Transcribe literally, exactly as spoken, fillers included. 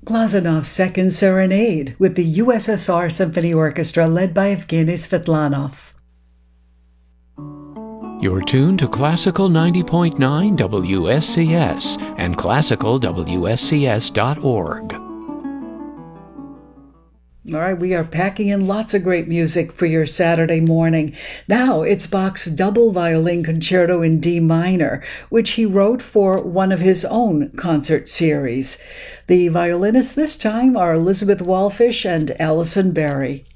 Glazanov's Second Serenade with the U S S R Symphony Orchestra led by Evgeny Svetlanov. You're tuned to Classical ninety point nine W S C S and classical W S C S dot org. All right, we are packing in lots of great music for your Saturday morning. Now it's Bach's Double Violin Concerto in D minor, which he wrote for one of his own concert series. The violinists this time are Elizabeth Wallfish and Allison Berry.